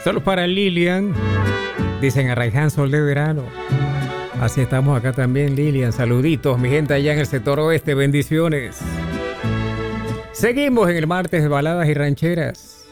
Solo para Lilian. Dicen Arraiján, sol de verano. Así estamos acá también, Lilian. Saluditos, mi gente allá en el sector oeste. Bendiciones. Seguimos en el martes de baladas y rancheras.